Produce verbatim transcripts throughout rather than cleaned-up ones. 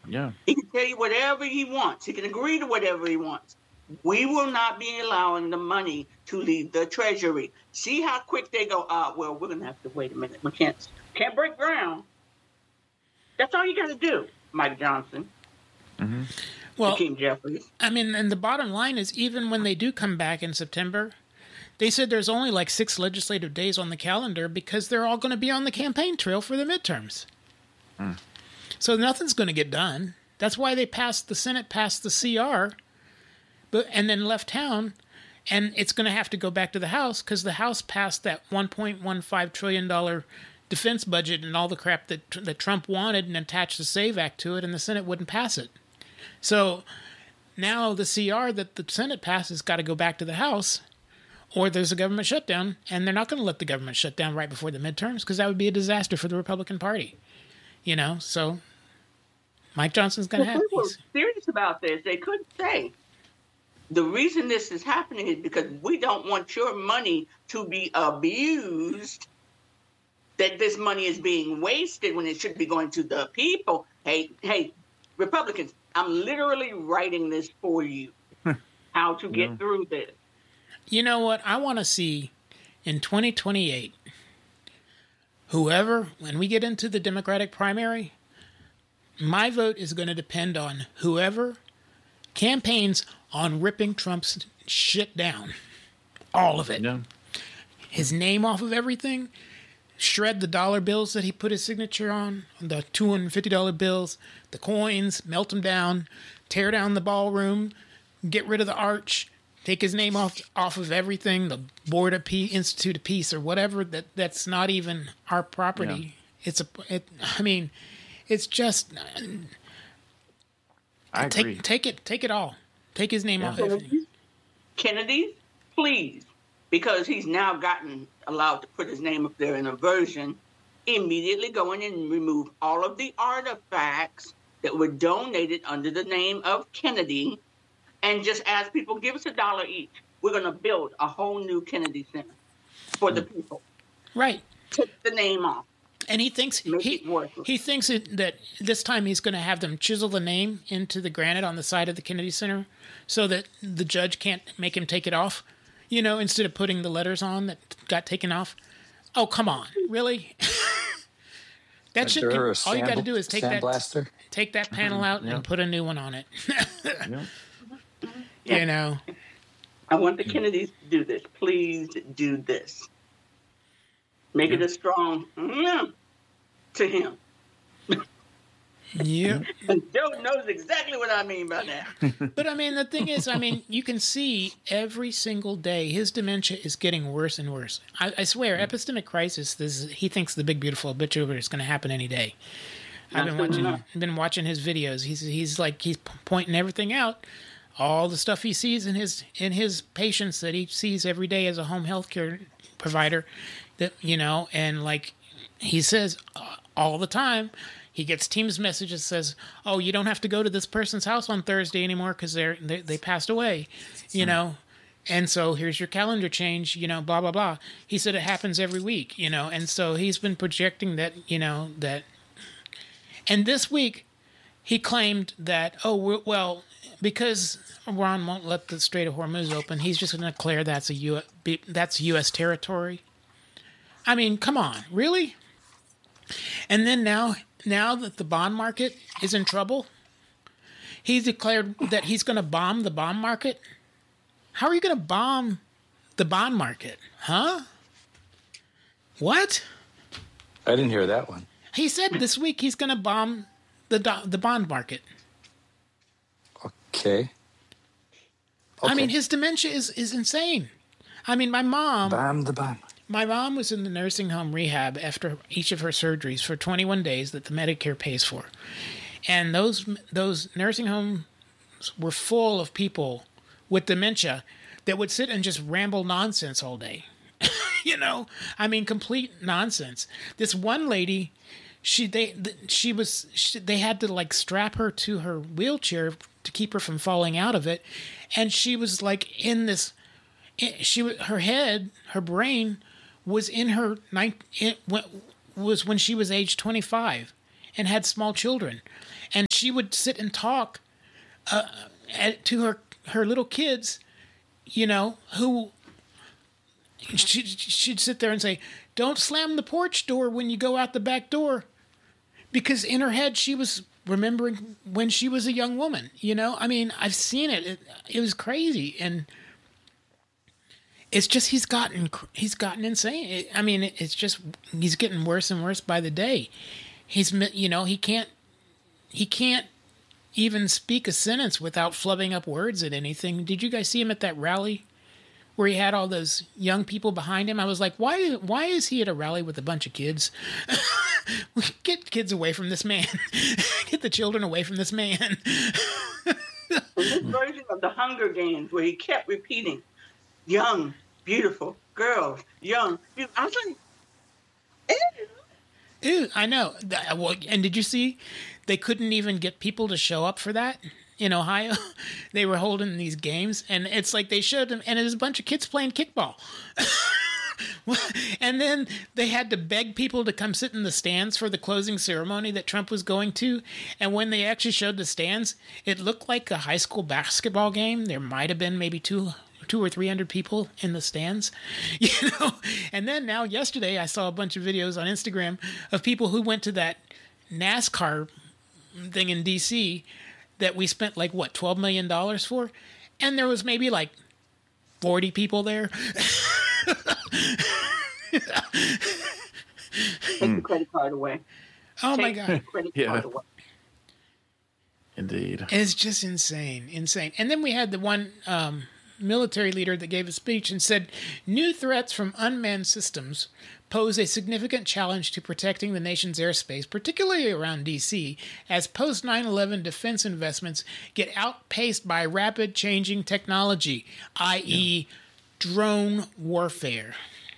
Yeah. He can tell you whatever he wants. He can agree to whatever he wants. We will not be allowing the money to leave the Treasury. See how quick they go, ah, well, we're going to have to wait a minute. We can't, can't break ground. That's all you got to do, Mike Johnson. Mm-hmm. Well, Hakeem Jeffries. I mean, and the bottom line is, even when they do come back in September, they said there's only like six legislative days on the calendar because they're all going to be on the campaign trail for the midterms. Mm. So nothing's going to get done. That's why they passed, the Senate passed the C R, but and then left town, and it's going to have to go back to the House because the House passed that one point one five trillion dollars defense budget and all the crap that that Trump wanted and attached the SAVE Act to it, and the Senate wouldn't pass it. So now the C R that the Senate passed has got to go back to the House, or there's a government shutdown, and they're not going to let the government shut down right before the midterms because that would be a disaster for the Republican Party. You know, so Mike Johnson's going to If have we were these. serious about this, they could say the reason this is happening is because we don't want your money to be abused, that this money is being wasted when it should be going to the people. Hey, hey, Republicans, I'm literally writing this for you, how to get Yeah. through this. You know what? I want to see in twenty twenty-eight, whoever, when we get into the Democratic primary, my vote is going to depend on whoever campaigns on ripping Trump's shit down. All of it. Yeah. His name off of everything. Shred the dollar bills that he put his signature on, the two hundred fifty dollars bills, the coins, melt them down, tear down the ballroom, get rid of the arch, take his name off off of everything, the Board of Peace, Institute of Peace, or whatever, that, that's not even our property. Yeah. It's a, it, I mean, it's just, I take, agree. take it, take it all. Take his name Yeah. off everything. Kennedy, please, because he's now gotten allowed to put his name up there in a version, immediately go in and remove all of the artifacts that were donated under the name of Kennedy, and just ask people, give us a dollar each. We're going to build a whole new Kennedy Center for the people. Right. Take the name off. And he thinks Make he it worthless. he thinks it, that this time he's going to have them chisel the name into the granite on the side of the Kennedy Center, so that the judge can't make him take it off. You know, instead of putting the letters on that got taken off. Oh, come on, really? That should. Or a All you got to sand- do is take that sandblaster. take that panel out Yeah. and put a new one on it. Yeah. You know. I want the Kennedys to do this. Please do this. Make it a strong mm, to him. Yeah. And Joe knows exactly what I mean by that. But I mean, the thing is, I mean, you can see every single day his dementia is getting worse and worse. I, I swear, epistemic crisis. This is, he thinks the big beautiful obituary is going to happen any day. I've been Not soon watching, enough. been watching his videos. He's he's like he's pointing everything out, all the stuff he sees in his in his patients that he sees every day as a home health care provider. That you know, and like he says uh, all the time. He gets Teams messages says, "Oh, you don't have to go to this person's house on Thursday anymore because they're they, they passed away," you know. And so here's your calendar change, you know, blah blah blah. He said it happens every week, you know, and so he's been projecting that, you know, that. And this week, he claimed that, oh we're, well, because Iran won't let the Strait of Hormuz open, he's just going to declare that's a U S, that's U S territory. I mean, come on, really? And then now. Now that the bond market is in trouble, he's declared that he's going to bomb the bond market. How are you going to bomb the bond market? Huh? What? I didn't hear that one. He said this week he's going to bomb the do- the bond market. Okay. Okay. I mean, his dementia is, is insane. I mean, my mom... Bomb the bomb. My mom was in the nursing home rehab after each of her surgeries for twenty-one days that the Medicare pays for. And those those nursing homes were full of people with dementia that would sit and just ramble nonsense all day. You know, I mean, complete nonsense. This one lady, she they she was she, they had to like strap her to her wheelchair to keep her from falling out of it, and she was like in this. She her head, her brain was in her nine. It was when she was age twenty-five, and had small children, and she would sit and talk uh, at, to her her little kids, you know, who she, she'd sit there and say, "Don't slam the porch door when you go out the back door," because in her head she was remembering when she was a young woman. You know, I mean, I've seen it. It, it was crazy, and it's just he's gotten he's gotten insane. It, I mean, it's just he's getting worse and worse by the day. He's you know he can't he can't even speak a sentence without flubbing up words at anything. Did you guys see him at that rally where he had all those young people behind him? I was like, why why is he at a rally with a bunch of kids? Get kids away from this man. Get the children away from this man. This version of the Hunger Games where he kept repeating, young, beautiful girls, young. Beautiful. I was like, ew. Ew, I know. Well, and did you see they couldn't even get people to show up for that in Ohio? They were holding these games, and it's like they showed them, and it was a bunch of kids playing kickball. And then they had to beg people to come sit in the stands for the closing ceremony that Trump was going to. And when they actually showed the stands, it looked like a high school basketball game. There might have been maybe two two or three hundred people in the stands, you know. And then now yesterday I saw a bunch of videos on Instagram of people who went to that NASCAR thing in D C that we spent like what twelve million dollars for, and there was maybe like forty people there. Take the credit card away. Oh Take my God. the credit Yeah. card away. Indeed. It's just insane, insane. And then we had the one um, military leader that gave a speech and said, new threats from unmanned systems pose a significant challenge to protecting the nation's airspace, particularly around D C, as post nine eleven defense investments get outpaced by rapid changing technology, that is yeah. drone warfare.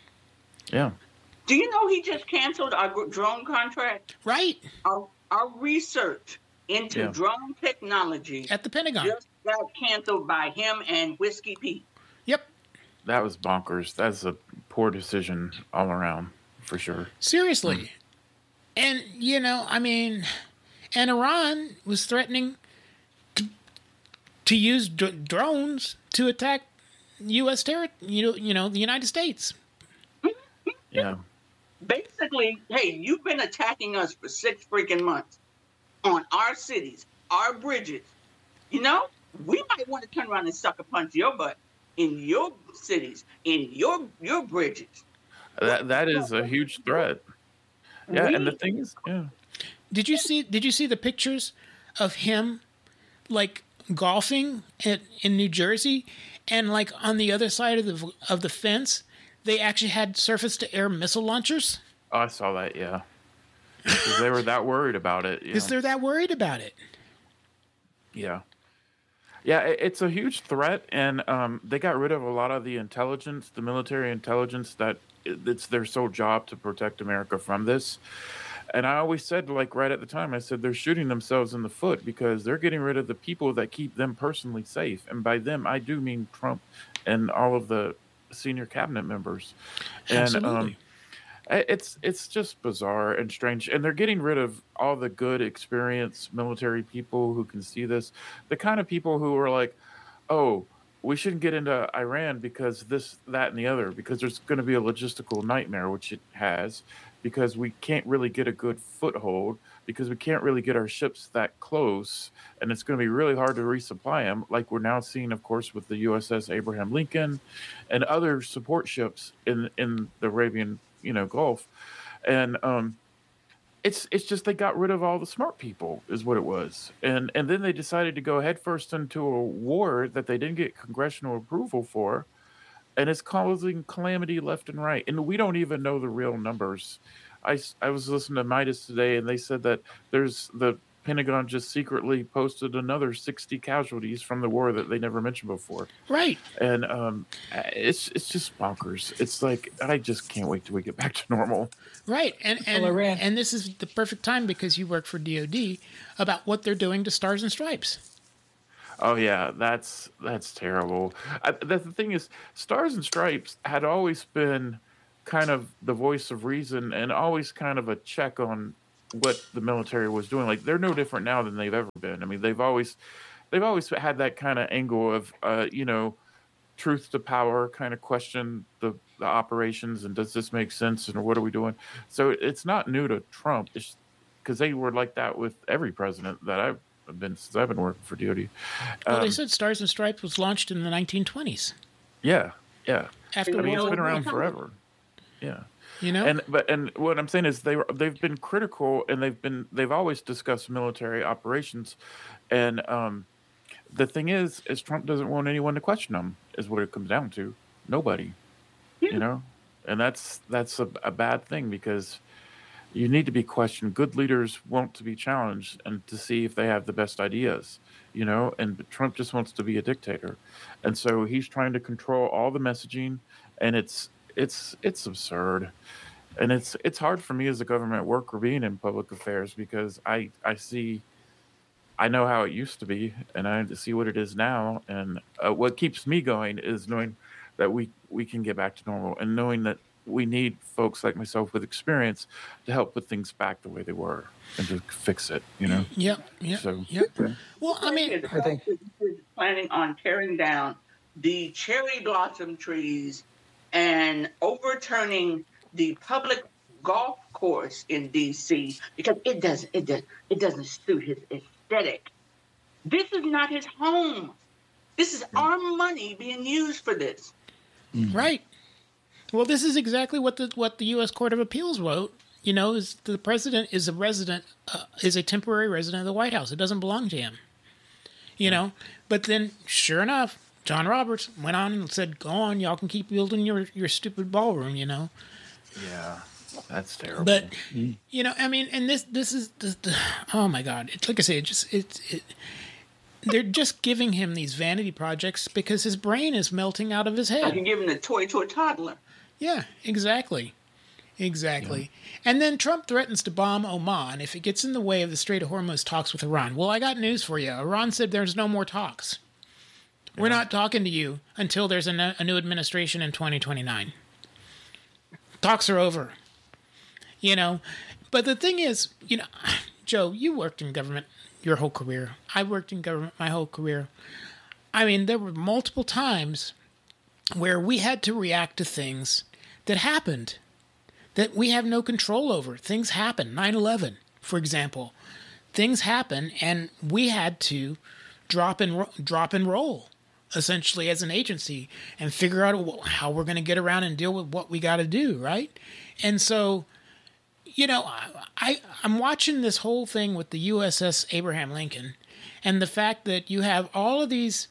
Yeah. Do you know he just canceled our drone contract? Right. Our, our research into Yeah. drone technology At the Pentagon. just got canceled by him and Whiskey Pete. Yep. That was bonkers. That's a poor decision all around, for sure. Seriously. Mm. And, you know, I mean, and Iran was threatening to, to use d- drones to attack U S territory, you know, you know, the United States. Yeah. Basically, hey, you've been attacking us for six freaking months on our cities, our bridges. You know, we might want to turn around and sucker punch your butt in your cities, in your your bridges. That that is a huge threat. Yeah, We- and the thing is, yeah. Did you see did you see the pictures of him like golfing at, in New Jersey, and like on the other side of the of the fence they actually had surface to air missile launchers? Oh, I saw that, yeah. Because they were that worried about it. Because Yeah. they're that worried about it. Yeah. Yeah, it- it's a huge threat, and um, they got rid of a lot of the intelligence, the military intelligence that it- it's their sole job to protect America from this. And I always said, like right at the time, I said they're shooting themselves in the foot because they're getting rid of the people that keep them personally safe. And by them, I do mean Trump and all of the senior cabinet members. Absolutely. And um, I- it's it's just bizarre and strange. And they're getting rid of all the good, experienced military people who can see this. The kind of people who are like, oh, we shouldn't get into Iran because this, that, and the other, because there's going to be a logistical nightmare, which it has, because we can't really get a good foothold, because we can't really get our ships that close, and it's going to be really hard to resupply them, like we're now seeing, of course, with the U S S Abraham Lincoln and other support ships in in the Arabian, you know, Gulf. And um, it's it's just they got rid of all the smart people, is what it was. And and then they decided to go headfirst into a war that they didn't get congressional approval for, and it's causing calamity left and right. And we don't even know the real numbers. I, s- I was listening to Midas today, and they said that there's the Pentagon just secretly posted another sixty casualties from the war that they never mentioned before. Right. And um, it's it's just bonkers. It's like I just can't wait till we get back to normal. Right. And and, Well, Iran- and this is the perfect time because you work for D O D about what they're doing to Stars and Stripes. Oh yeah, that's that's terrible. I, the, the thing is, Stars and Stripes had always been kind of the voice of reason and always kind of a check on what the military was doing. Like they're no different now than they've ever been. I mean, they've always they've always had that kind of angle of uh, you know, truth to power, kind of question the, the operations and does this make sense and what are we doing? So it's not new to Trump. It's because they were like that with every president that I've been since I've been working for D O D. Um, Well, they said Stars and Stripes was launched in the nineteen twenties. Yeah, yeah. After I mean, it's World been War around One. forever. Yeah. You know? And but and what I'm saying is they were they've been critical and they've been they've always discussed military operations, and um, the thing is is Trump doesn't want anyone to question them. Is what it comes down to. Nobody, you know, and that's that's a, a bad thing because you need to be questioned. Good leaders want to be challenged and to see if they have the best ideas, you know. And Trump just wants to be a dictator, and so he's trying to control all the messaging, and it's. It's it's absurd, and it's it's hard for me as a government worker being in public affairs because I I see, I know how it used to be, and I see what it is now, and uh, what keeps me going is knowing that we we can get back to normal, and knowing that we need folks like myself with experience to help put things back the way they were and to fix it, you know. Yeah, yeah, So- yeah. Well, I mean, I think planning on tearing down the cherry blossom trees and overturning the public golf course in D C because it doesn't it does it doesn't suit his aesthetic. This is not his home. This is our money being used for this. right. Well, this is exactly what the what the U S Court of Appeals wrote. You know, is the president is a resident, uh, is a temporary resident of the White House. It doesn't belong to him. You know, but then, sure enough, John Roberts went on and said, "Go on, y'all can keep building your, your stupid ballroom." You know, Yeah, that's terrible. but you know, I mean, and this this is the, the oh my God! It's like I say, it just it's it, they're just giving him these vanity projects because his brain is melting out of his I head. can give him the toy to a toddler. Yeah, exactly. Exactly. And then Trump threatens to bomb Oman if it gets in the way of the Strait of Hormuz talks with Iran. Well, I got news for you. Iran said there's no more talks. We're not talking to you until there's a, ne- a new administration in twenty twenty-nine. Talks are over. You know, but the thing is, you know, Joe, you worked in government your whole career. I worked in government my whole career. I mean, there were multiple times where we had to react to things that happened that we have no control over. Things happen. nine eleven, for example. Things happen, and we had to drop and ro- drop and roll, essentially, as an agency, and figure out wh- how we're going to get around and deal with what we got to do, right? And so, you know, I, I I'm watching this whole thing with the U S S Abraham Lincoln, and the fact that you have all of these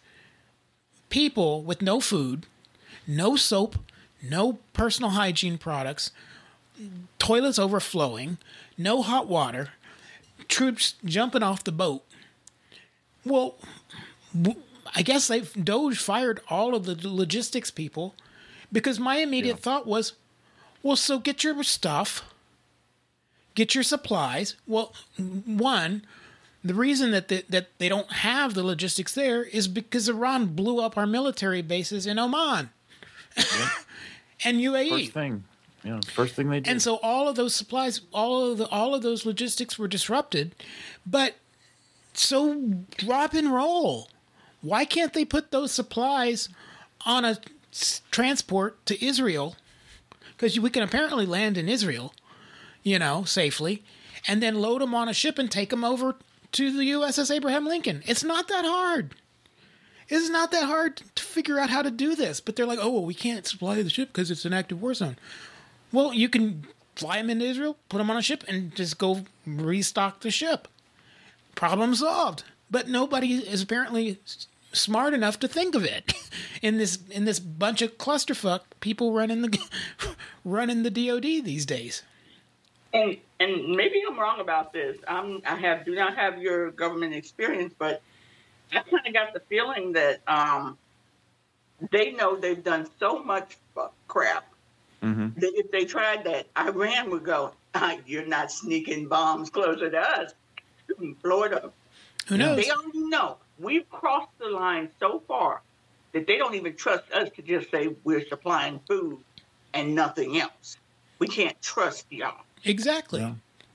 people with no food, no soap, no personal hygiene products, toilets overflowing, no hot water, troops jumping off the boat. Well, w- I guess they Doge fired all of the logistics people because my immediate Yeah. thought was, well, so get your stuff, get your supplies. Well, one, the reason that the, that they don't have the logistics there is because Iran blew up our military bases in Oman and U A E. First thing, you know, first thing they did. And so all of those supplies, all of the all of those logistics were disrupted. But so drop and roll. Why can't they put those supplies on a s- transport to Israel? Because we can apparently land in Israel, you know, safely, and then load them on a ship and take them over to the U S S Abraham Lincoln. It's not that hard. It's not that hard to figure out how to do this. But they're like, oh, well, we can't supply the ship because it's an active war zone. Well, you can fly them into Israel, put them on a ship, and just go restock the ship. Problem solved. But nobody is apparently s- smart enough to think of it in this in this bunch of clusterfuck people running the running the D O D these days. And and maybe I'm wrong about this. I'm I have do not have your government experience, but I kind of got the feeling that um, they know they've done so much fuck crap Mhm. that if they tried that, Iran would go, ah, "You're not sneaking bombs closer to us, in Florida." Who knows? They already know we've crossed the line so far that they don't even trust us to just say we're supplying food and nothing else. We can't trust y'all. Exactly. Yeah.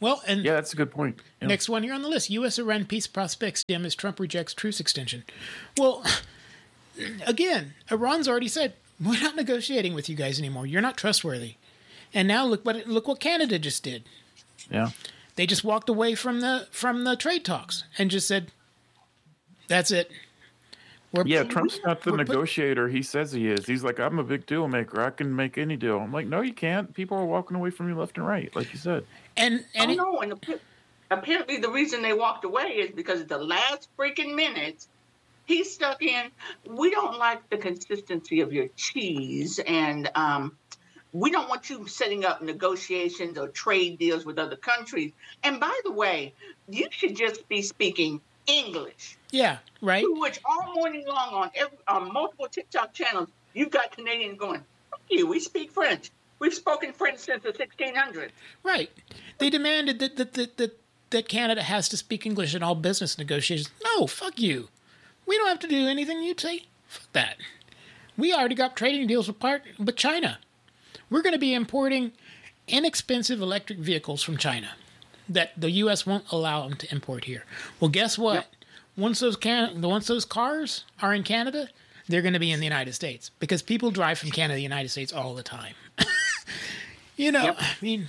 Well, and yeah, that's a good point. Yeah. next one here on the list: U S Iran peace prospects dim as Trump rejects truce extension. Well, again, Iran's already said we're not negotiating with you guys anymore. You're not trustworthy. And now look what look what Canada just did. Yeah. They just walked away from the from the trade talks and just said, "That's it." We're, Yeah, Trump's not the we're put- negotiator he says he is. He's like, I'm a big deal maker. I can make any deal. I'm like, no, you can't. People are walking away from you left and right, like you said. and and Oh it- no, and appa- apparently the reason they walked away is because at the last freaking minute, he stuck in, we don't like the consistency of your cheese, and um, we don't want you setting up negotiations or trade deals with other countries. And by the way, you should just be speaking English. yeah, right. To which all morning long on, every, on multiple TikTok channels, you've got Canadians going, fuck you, we speak French. We've spoken French since the sixteen hundreds. Right. They demanded that that, that that that Canada has to speak English in all business negotiations. No, fuck you. We don't have to do anything you say. Fuck that. We already got trading deals with part with China. We're going to be importing inexpensive electric vehicles from China that the U S won't allow them to import here. Well, guess what? Yep. Once those can once those cars are in Canada, they're going to be in the United States because people drive from Canada to the United States all the time. You know, Yep. I mean,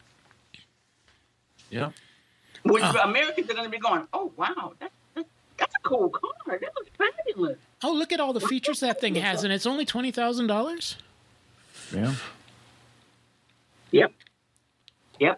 Yeah. Which Uh. Americans are going to be going, oh, wow, that, that, that's a cool car. That looks fabulous. oh, look at all the features that thing has, and it's only twenty thousand dollars. Yeah. Yep. Yep.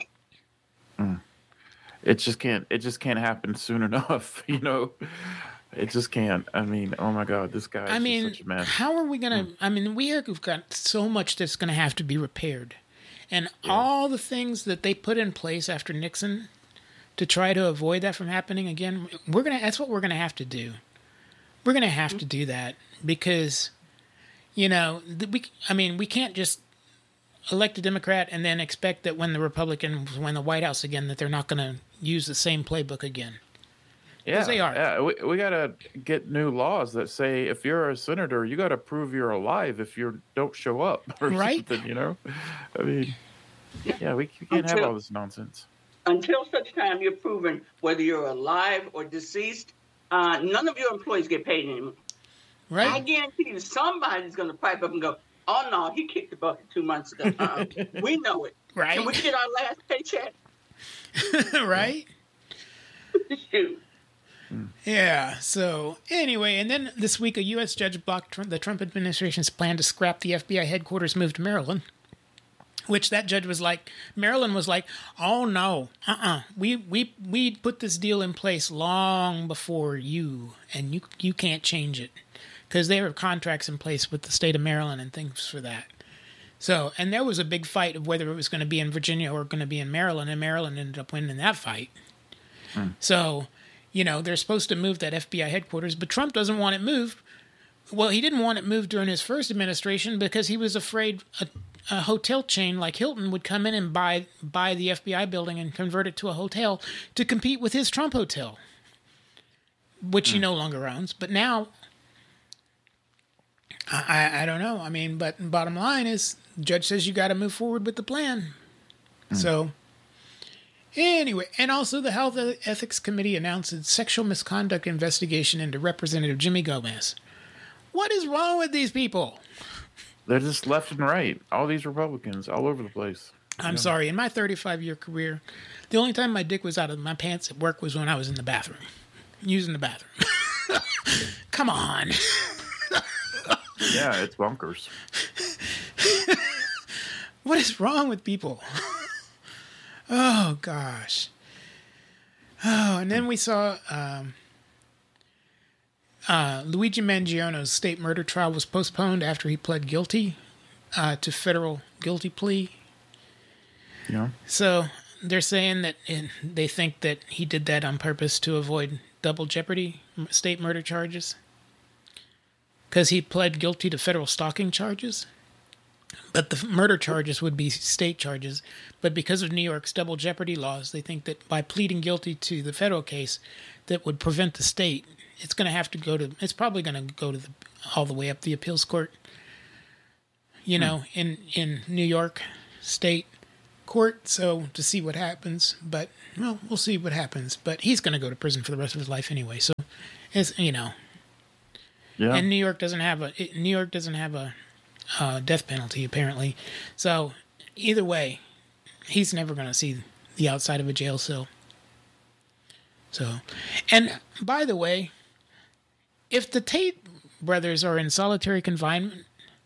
It just can't. It just can't happen soon enough. You know, it just can't. I mean, oh my God, this guy is I just mean, such a mess. how are we gonna? I mean, we have got so much that's gonna have to be repaired, and all the things that they put in place after Nixon to try to avoid that from happening again. We're gonna. That's what we're gonna have to do. We're gonna have to do that because, you know, th- we. I mean, we can't just elect a Democrat and then expect that when the Republicans win the White House again, that they're not going to use the same playbook again. Yeah, they are. Yeah, we, we got to get new laws that say if you're a senator, you got to prove you're alive if you don't show up or Right. something. You know, I mean, yeah, we, we can't have Until- all this nonsense. Until such time you're proven whether you're alive or deceased, uh, none of your employees get paid anymore. I Right? guarantee you somebody's going to pipe up and go, oh, no, he kicked the bucket two months ago. Uh, we know it. Right. Can we get our last paycheck? Right? Shoot. Yeah. So anyway, and then this week, a U S judge blocked Trump, the Trump administration's plan to scrap the F B I headquarters move to Maryland. Which that judge was like, Maryland was like, oh no, uh-uh, we we we put this deal in place long before you, and you you can't change it, because there are contracts in place with the state of Maryland and things for that. So, and there was a big fight of whether it was going to be in Virginia or going to be in Maryland, and Maryland ended up winning that fight. So, you know, they're supposed to move that F B I headquarters, but Trump doesn't want it moved. Well, he didn't want it moved during his first administration because he was afraid a, a hotel chain like Hilton would come in and buy buy the F B I building and convert it to a hotel to compete with his Trump hotel, which he no longer owns. But now, I, I, I don't know. I mean, but bottom line is, the judge says you got to move forward with the plan. So, anyway, and also the Health Ethics Committee announced a sexual misconduct investigation into Representative Jimmy Gomez. What is wrong with these people? They're just left and right. All these Republicans all over the place. I'm sorry. In my thirty-five year career, the only time my dick was out of my pants at work was when I was in the bathroom, using the bathroom. Come on. Yeah, it's bonkers. What is wrong with people? Oh, gosh. Oh, and then we saw um, uh, Luigi Mangiano's state murder trial was postponed after he pled guilty uh, to federal guilty plea. Yeah. So they're saying that and they think that he did that on purpose to avoid double jeopardy state murder charges because he pled guilty to federal stalking charges. But the murder charges would be state charges. But because of New York's double jeopardy laws, they think that by pleading guilty to the federal case that would prevent the state, it's going to have to go to, it's probably going to go to the, all the way up the appeals court, you know, in, in New York state. court, so to see what happens. But well, we'll see what happens. But he's going to go to prison for the rest of his life anyway. So, it's you know, Yeah. and New York doesn't have a it, New York doesn't have a uh, death penalty apparently. So either way, he's never going to see the outside of a jail cell. So, and by the way, if the Tate brothers are in solitary confinement,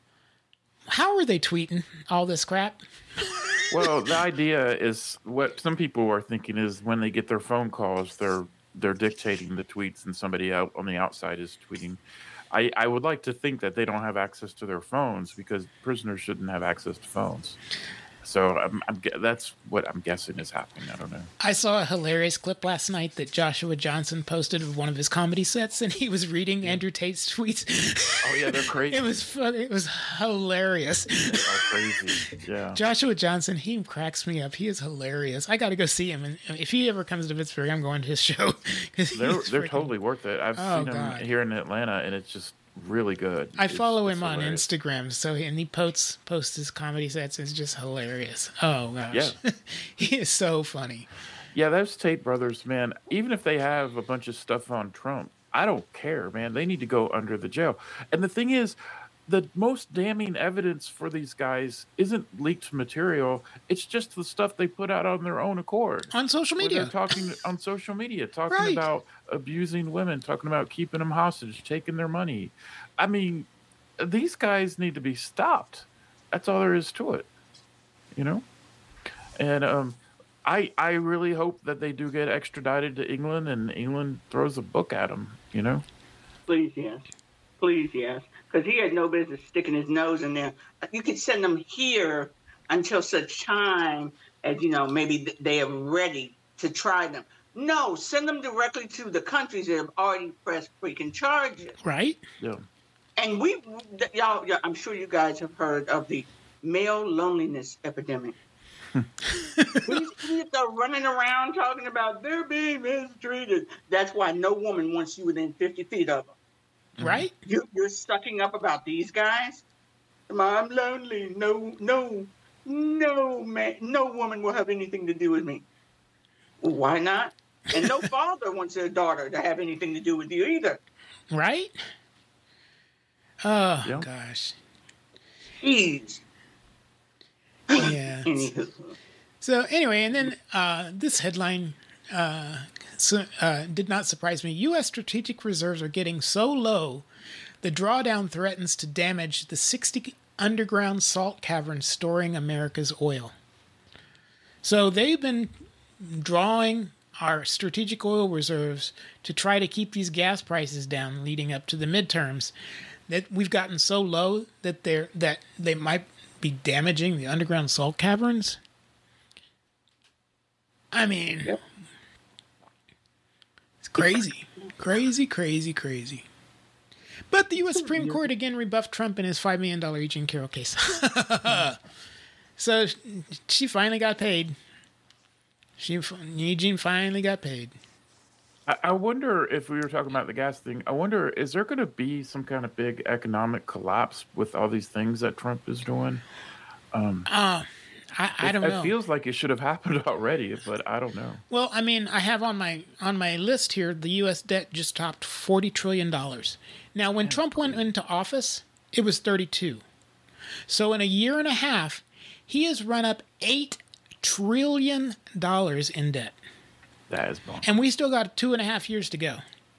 how are they tweeting all this crap? Well, the idea is what some people are thinking is when they get their phone calls, they're they're dictating the tweets, and somebody out on the outside is tweeting. I, I would like to think that they don't have access to their phones because prisoners shouldn't have access to phones. So I'm, I'm, gue- that's what I'm guessing is happening. I don't know. I saw a hilarious clip last night that Joshua Johnson posted of one of his comedy sets, and he was reading Andrew Tate's tweets. Oh yeah, they're crazy. It was fun. It was hilarious. They're crazy. Yeah. Joshua Johnson, he cracks me up. He is hilarious. I got to go see him, and if he ever comes to Pittsburgh, I'm going to his show. 'Cause They're he's they're freaking- totally worth it. I've Oh, seen them God. here in Atlanta, and it's just really good. I It's- follow it's him on hilarious. Instagram, so he, and he posts posts his comedy sets. It's just hilarious. Oh gosh, Yeah. he is so funny. Yeah, those Tate brothers, man. Even if they have a bunch of stuff on Trump, I don't care, man. They need to go under the jail. And the thing is, the most damning evidence for these guys isn't leaked material. It's just the stuff they put out on their own accord. On social Where media. they're talking on social media, talking Right. about abusing women, talking about keeping them hostage, taking their money. I mean, these guys need to be stopped. That's all there is to it, you know. And um, I I really hope that they do get extradited to England, and England throws a book at them. You know. Please, yes. Please, yes. Because he had no business sticking his nose in there. You could send them here until such time as, you know, maybe th- they are ready to try them. No, send them directly to the countries that have already pressed freaking charges. Right? Yeah. And we, th- y'all, y'all, I'm sure you guys have heard of the male loneliness epidemic. These kids are running around talking about they're being mistreated. That's why no woman wants you within fifty feet of them. Right? You, you're sucking up about these guys? I'm lonely. No, no, no, man. No woman will have anything to do with me. Well, why not? And no father wants their daughter to have anything to do with you either. Right? Oh Yeah. gosh. Jeez. Yeah. Anywho. So anyway, and then uh, this headline uh, so, uh, did not surprise me. U S strategic reserves are getting so low, the drawdown threatens to damage the sixty underground salt caverns storing America's oil. So they've been drawing our strategic oil reserves to try to keep these gas prices down leading up to the midterms. That we've gotten so low that they're that they might be damaging the underground salt caverns. I mean, Yep. it's crazy, crazy, crazy, crazy. But the U S Supreme Court again rebuffed Trump in his five million dollars Eugene Carroll case. So she finally got paid. She Eugene finally got paid. I, I wonder if we were talking about the gas thing. I wonder, is there going to be some kind of big economic collapse with all these things that Trump is doing? Um, Uh, I, I don't it, know. It feels like it should have happened already, but I don't know. Well, I mean, I have on my on my list here the U S debt just topped forty trillion dollars. Now, when Trump went into office, it was thirty-two. So in a year and a half, he has run up eight trillion dollars in debt, That is bonkers. and we still got two and a half years to go.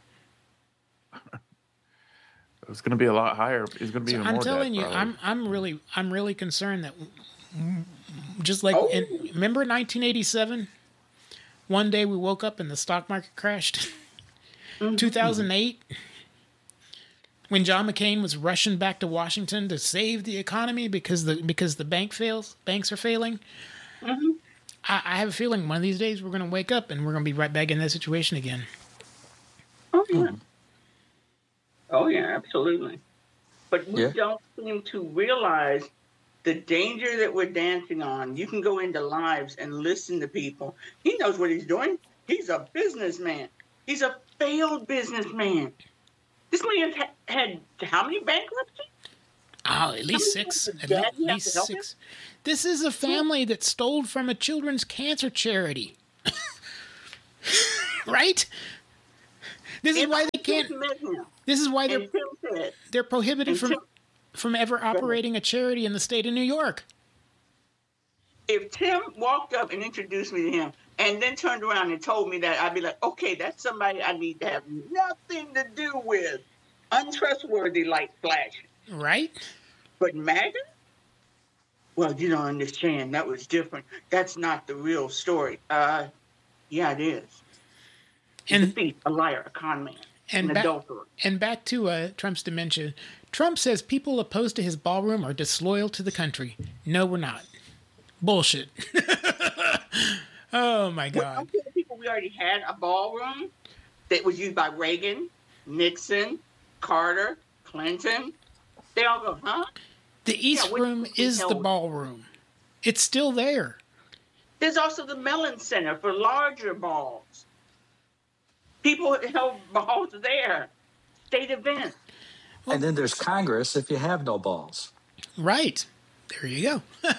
It's going to be a lot higher. It's going to be So even I'm more telling debt, you, probably. I'm I'm really I'm really concerned that just like Oh. in, remember nineteen eighty-seven, one day we woke up and the stock market crashed. two thousand eight, when John McCain was rushing back to Washington to save the economy because the because the bank fails, banks are failing. Mhm. I, I have a feeling one of these days we're going to wake up and we're going to be right back in that situation again. Oh, yeah. Oh, yeah, absolutely. But we Yeah. don't seem to realize the danger that we're dancing on. You can go into lives and listen to people. He knows what he's doing. He's a businessman. He's a failed businessman. This man ha- had how many bankruptcies? Oh, at least six. At Dad, le- you have least to help six. This is a family that stole from a children's cancer charity. Right? This is If why I they can't. just met him, This is why they're and Tim said, they're prohibited and from Tim- from ever operating a charity in the state of New York. if Tim walked up and introduced me to him and then turned around and told me that, I'd be like, okay, that's somebody I need to have nothing to do with. Untrustworthy light flash. Right? But MAGA? Well, you don't understand. That was different. That's not the real story. Uh, yeah, it is. He's a And thief, a liar, a con man, and an back, adulterer. and back to uh, Trump's dementia. Trump says people opposed to his ballroom are disloyal to the country. No, we're not. Bullshit. Oh my Well, God. I'm telling people we already had a ballroom that was used by Reagan, Nixon, Carter, Clinton. They all go, huh? The East Yeah, which- Room which is the held- ballroom. It's still there. There's also the Mellon Center for larger balls. People held balls there, state events. And then there's Congress if you have no balls. Right. There you go.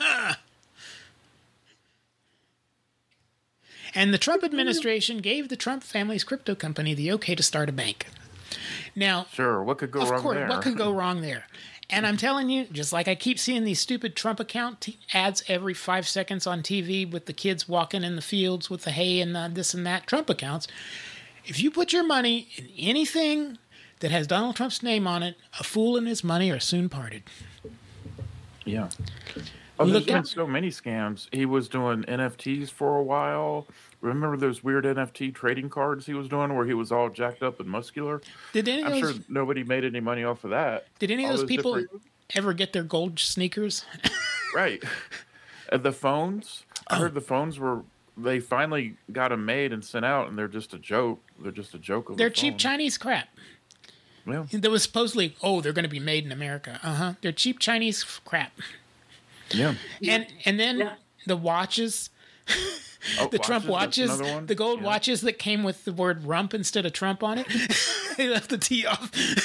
And the Trump administration gave the Trump family's crypto company the okay to start a bank. Now, Sure, what could go of wrong course, there? what could go wrong there? And I'm telling you, just like I keep seeing these stupid Trump account t- ads every five seconds on T V with the kids walking in the fields with the hay and the this and that Trump accounts, if you put your money in anything that has Donald Trump's name on it, a fool and his money are soon parted. Yeah. Oh, Look there's been at- so many scams. He was doing N F Ts for a while. Remember those weird N F T trading cards he was doing where he was all jacked up and muscular? Did any of I'm those, sure nobody made any money off of that. did any of all those those people different- ever get their gold sneakers? Right. And the phones, I Oh. heard the phones were, they finally got them made and sent out, and they're just a joke. They're just a joke of They're a cheap phone. Chinese crap. Yeah. There was supposedly, oh, they're going to be made in America. Uh huh. They're cheap Chinese f- crap. Yeah. And and then Yeah. the watches, Oh, the Trump watches, watches, that's another one? the gold Yeah. watches that came with the word rump instead of Trump on it. They left the T off.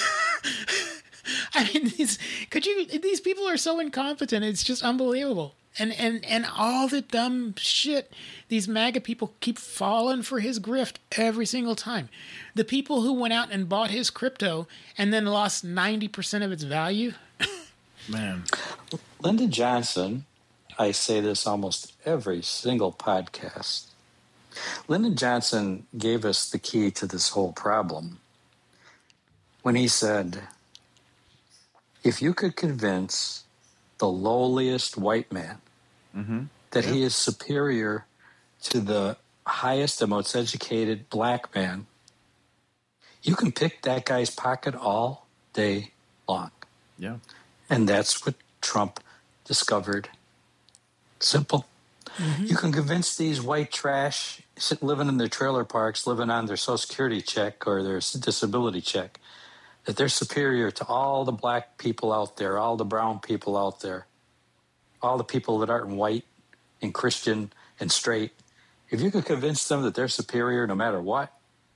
I mean, these could you? These people are so incompetent. It's just unbelievable. And and and all the dumb shit. These MAGA people keep falling for his grift every single time. The people who went out and bought his crypto and then lost ninety percent of its value. Man. Lyndon Johnson, I say this almost every single podcast. Lyndon Johnson gave us the key to this whole problem when he said, if you could convince the lowliest white man Mm-hmm. that he is superior to the highest and most educated black man, you can pick that guy's pocket all day long. Yeah. And that's what Trump discovered. Simple. Mm-hmm. You can convince these white trash sit living in their trailer parks, living on their Social Security check or their disability check, that they're superior to all the black people out there, all the brown people out there, all the people that aren't white and Christian and straight. If you could convince them that they're superior no matter what,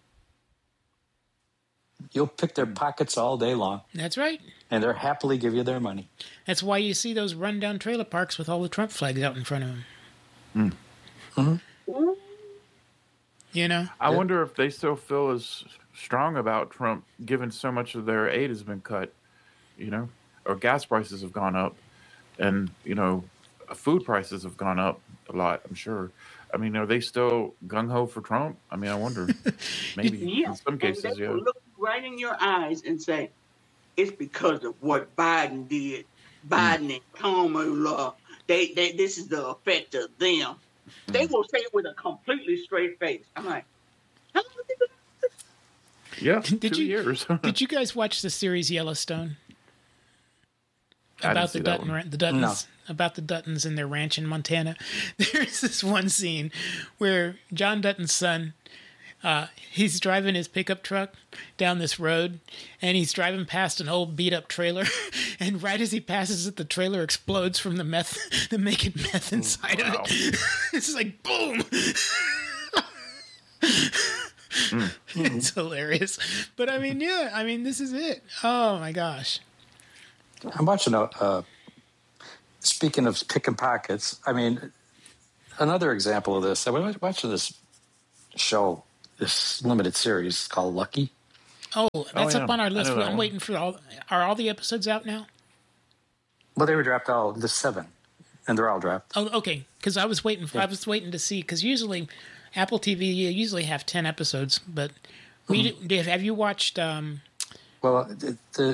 you'll pick their pockets all day long, That's right. and they'll happily give you their money. That's why you see those rundown trailer parks with all the Trump flags out in front of them. Mm-hmm. You know? I Yeah. wonder if they still feel as strong about Trump, given so much of their aid has been cut, you know, or gas prices have gone up, and you know, food prices have gone up a lot. I'm sure. I mean, are they still gung ho for Trump? I mean, I wonder. Maybe Yeah. in some And cases, they yeah. will look right in your eyes and say, it's because of what Biden did. Biden and Kamala. They, they, this is the effect of them. They will say it with a completely straight face. I'm like, how long have they been? Yeah, Did two you- years. Did you guys watch the series Yellowstone? I didn't About see the that Dutton, one. ra- the Duttons, No. about the Duttons and their ranch in Montana. There's this one scene where John Dutton's son, uh, he's driving his pickup truck down this road, and he's driving past an old beat up trailer, and right as he passes it, the trailer explodes from the meth, the making meth inside wow. of it. It's like boom. It's hilarious. But I mean, yeah, I mean, this is it. Oh my gosh. I'm watching a. Uh, speaking of picking pockets, I mean, another example of this. I was watching this show, this limited series called Lucky. Oh, that's Oh, yeah. up on our list. I know that I'm one. waiting for all. Are all the episodes out now? Well, they were dropped all the seven, and they're all dropped. Oh, okay. Because I was waiting. For, I was waiting to see. Because usually, Apple T V you usually have ten episodes, but we Mm-hmm. did. Have you watched? Um, Well, the the,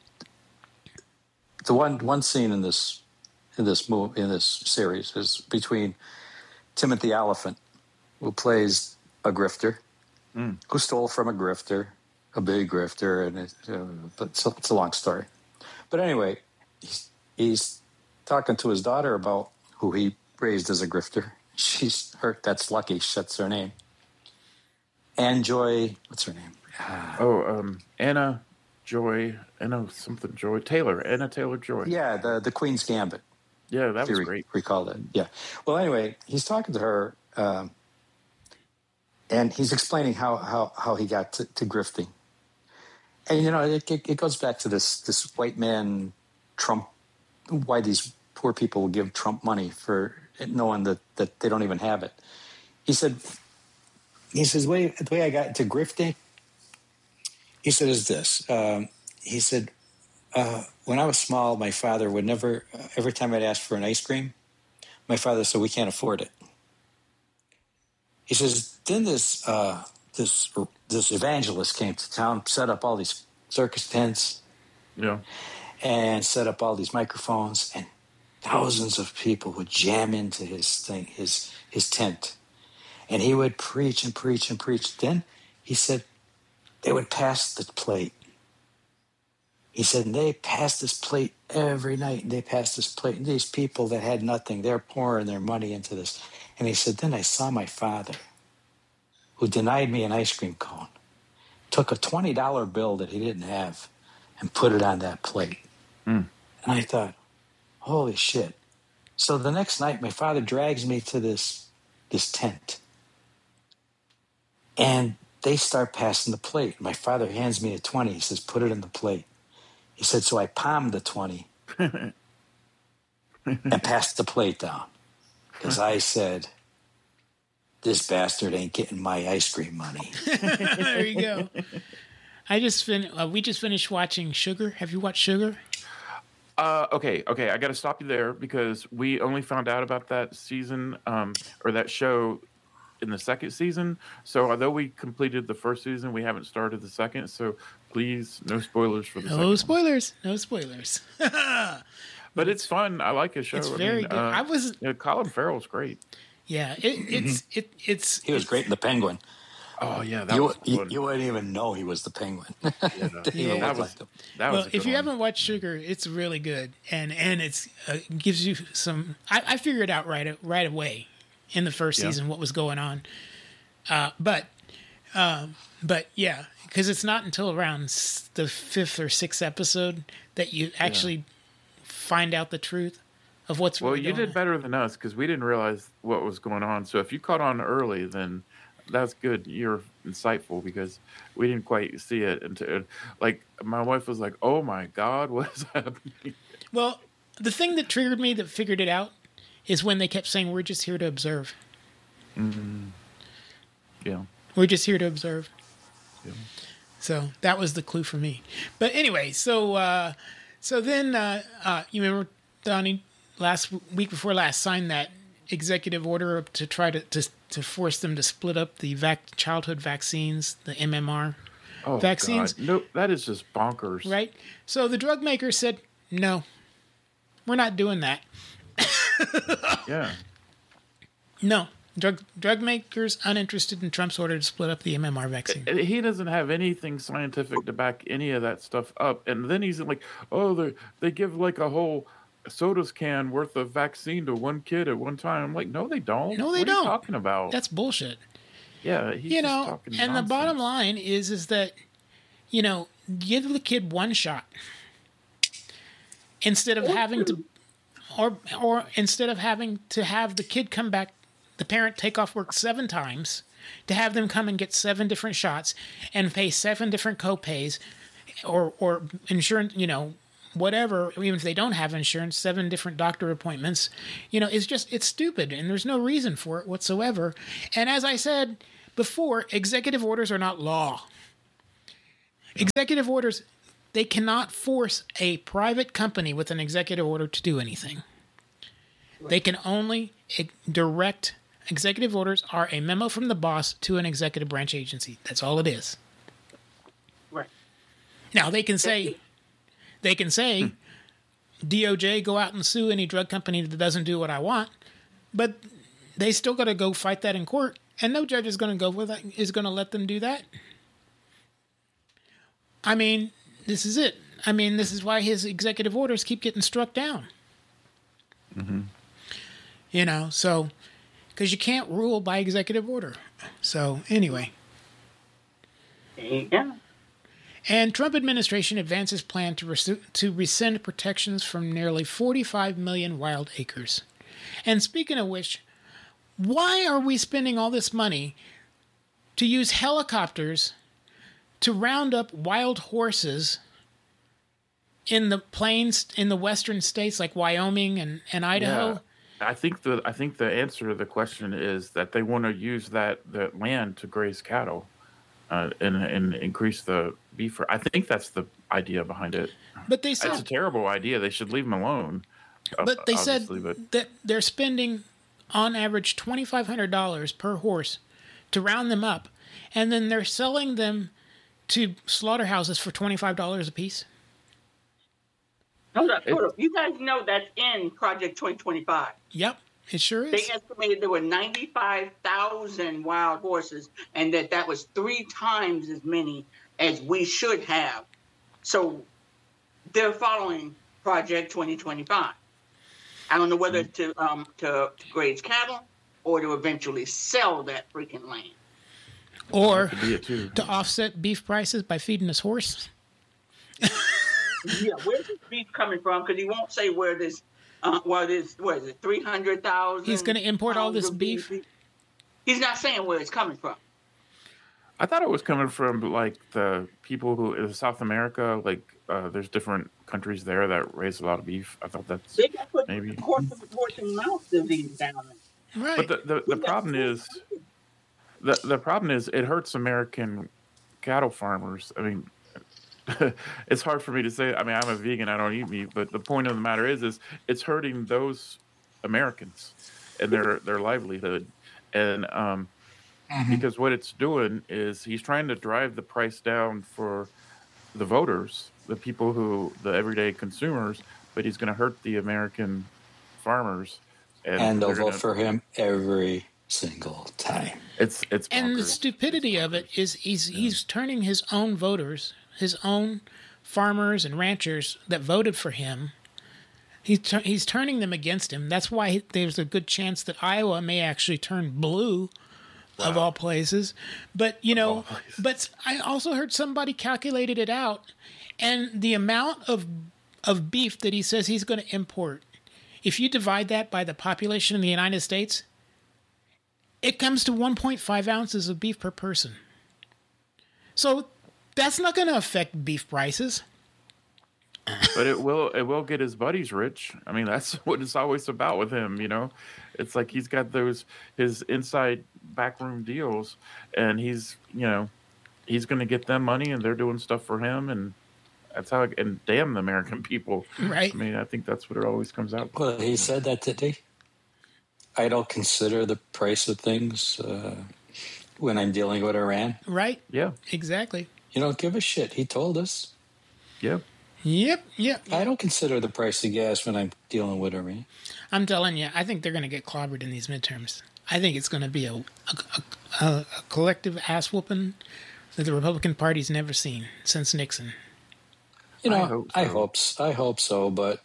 the one one scene in this in this movie in this series is between Timothy Oliphant, who plays a grifter, Mm. who stole from a grifter, a big grifter, and it, uh, but it's a, it's a long story. But anyway, he's, he's talking to his daughter about who he raised as a grifter. She's her. That's Lucky. That's her name. Ann Joy. What's her name? Oh, um, Anna Joy, Anna something Joy Taylor, Anna Taylor Joy. Yeah, the the Queen's Gambit. yeah, that If you was re- great. recall that. Yeah. Well, anyway, he's talking to her, um, and he's explaining how how how he got to, to grifting. And you know, it, it it goes back to this this white man Trump. Why these poor people will give Trump money for knowing that that they don't even have it. He said. He says, way, the way I got into grifting, he said, is this. Um, he said, uh, when I was small, my father would never, uh, every time I'd ask for an ice cream, my father said, we can't afford it. He says, then this, uh, this, this evangelist came to town, set up all these circus tents, Yeah. and set up all these microphones, and thousands of people would jam into his thing, his his tent. And he would preach and preach and preach. Then he said they would pass the plate. He said, and they passed this plate every night. And they passed this plate. And these people that had nothing, they're pouring their money into this. And he said, then I saw my father, who denied me an ice cream cone, took a twenty dollar bill that he didn't have and put it on that plate. Mm. And I thought, holy shit. So the next night, my father drags me to this this tent. And they start passing the plate. My father hands me a twenty. He says, put it in the plate. He said, so I palmed the twenty and passed the plate down. Because I said, this bastard ain't getting my ice cream money. there you go. I just fin- uh, we just finished watching Sugar. Have you watched Sugar? Uh, okay, okay. I got to stop you there because we only found out about that season um, or that show in the second season. So although we completed the first season, we haven't started the second. So please, no spoilers for the second. No one. spoilers. No spoilers. But it's fun. I like his show. It's I very mean, good. uh, I was yeah, Colin Farrell's great. yeah. It, it's it it's He was it's- great in The Penguin. Oh yeah, that You, was you, fun. you wouldn't even know he was the Penguin. Yeah, Didn't even Yeah. look that was like him. that was. Well, a good if you one. haven't watched Sugar, it's really good, and and it's uh, gives you some. I, I figured out right right away in the first Yeah. season what was going on, uh, but um, but yeah, because it's not until around s- the fifth or sixth episode that you actually find out the truth of what's Well, really you going did on. better than us because we didn't realize what was going on. So if you caught on early, then that's good. You're insightful because we didn't quite see it until, like, my wife was like, "Oh my God, what is happening?" Well, the thing that triggered me that figured it out is when they kept saying, "We're just here to observe. Yeah. We're just here to observe." Yeah. So that was the clue for me. But anyway, so uh, so then uh, uh, you remember Donnie last week before last signed that executive order to try to to, to force them to split up the vac- childhood vaccines, the M M R Oh, vaccines, God. No, that is just bonkers. right? So the drug maker said, "No, we're not doing that. Yeah. No." Drug drug makers uninterested in Trump's order to split up the M M R vaccine. And he doesn't have anything scientific to back any of that stuff up. And then he's like, "Oh, they they give like a whole soda's can worth of vaccine to one kid at one time." I'm like, "No, they don't. No, they what don't. Are you talking about?" That's bullshit. yeah, he's You just know, talking and the nonsense. bottom line is is that, you know, give the kid one shot instead of having to, or or instead of having to have the kid come back, the parent take off work seven times to have them come and get seven different shots and pay seven different co-pays or or insurance, you know, whatever, even if they don't have insurance, seven different doctor appointments. You know, it's just, it's stupid, and there's no reason for it whatsoever. And as I said before, executive orders are not law. Executive orders, they cannot force a private company with an executive order to do anything. They can only direct. Executive orders are a memo from the boss to an executive branch agency. That's all it is. Right. Now they can say, they can say, hmm. D O J, go out and sue any drug company that doesn't do what I want, but they still got to go fight that in court, and no judge is going to go with that, is going to let them do that. I mean, this is it. I mean, this is why his executive orders keep getting struck down. Mm-hmm. You know, so, because you can't rule by executive order. So, anyway. Yeah. And Trump administration advances plan to, res- to rescind protections from nearly forty-five million wild acres. And speaking of which, why are we spending all this money to use helicopters to round up wild horses in the plains, in the western states like Wyoming and, and Idaho? Yeah. I think the I think the answer to the question is that they want to use that, that land to graze cattle uh, and and increase the beef. I think that's the idea behind it. But they said it's a terrible idea. They should leave them alone. But they said but, that they're spending on average twenty-five hundred dollars per horse to round them up, and then they're selling them to slaughterhouses for twenty-five dollars a piece. Hold up, hold up. You guys know that's in Project twenty twenty-five. Yep, it sure is. They estimated there were ninety-five thousand wild horses, and that that was three times as many as we should have. So they're following Project twenty twenty-five. I don't know whether to um to, to graze cattle or to eventually sell that freaking land. Or to offset beef prices by feeding us horse. Yeah, where's this beef coming from? Because he won't say where this, uh, where this, what is it, three hundred thousand? He's going to import all this beef? beef? He's not saying where it's coming from. I thought it was coming from, like, the people who, in South America, like, uh, there's different countries there that raise a lot of beef. I thought that's they got put maybe. Horse and mouth disease down there. Right. But the, the, the problem is, the, the problem is it hurts American cattle farmers. I mean, it's hard for me to say. I mean, I'm a vegan. I don't eat meat. But the point of the matter is, is it's hurting those Americans and their their livelihood. And um, mm-hmm. because what it's doing is he's trying to drive the price down for the voters, the people who, the everyday consumers. But he's going to hurt the American farmers. And, and they'll vote gonna, for him every single time. It's it's bonkers. And the stupidity of it is he's yeah. he's turning his own voters, his own farmers and ranchers that voted for him, he's, tur- he's turning them against him. That's why he, there's a good chance that Iowa may actually turn blue, wow. of all places. But, you know, but I also heard somebody calculated it out, and the amount of of beef that he says he's going to import, if you divide that by the population of the United States, it comes to one point five ounces of beef per person. So that's not going to affect beef prices. But it will it will get his buddies rich. I mean, that's what it's always about with him, you know. It's like he's got those his inside backroom deals, and he's, you know, he's going to get them money, and they're doing stuff for him, and that's how. It, and damn the American people, right? I mean, I think that's what it always comes out. Well, he said that today. I don't consider the price of things uh, when I'm dealing with Iran. Right. Yeah. Exactly. You don't give a shit. He told us. Yep. Yep. Yep. I don't consider the price of gas when I'm dealing with Iran. I'm telling you, I think they're going to get clobbered in these midterms. I think it's going to be a, a, a, a collective ass whooping that the Republican Party's never seen since Nixon. You know, I hope so. I hope, I hope so, but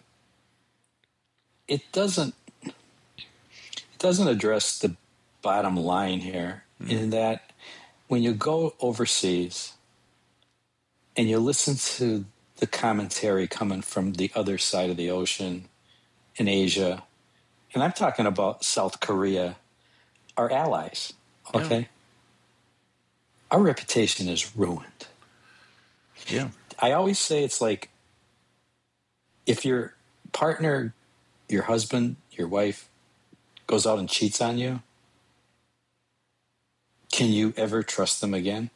it doesn't. It doesn't address the bottom line here, mm. in that when you go overseas and you listen to the commentary coming from the other side of the ocean in Asia, and I'm talking about South Korea, our allies, okay? Yeah. Our reputation is ruined. Yeah. I always say it's like if your partner, your husband, your wife goes out and cheats on you, can you ever trust them again?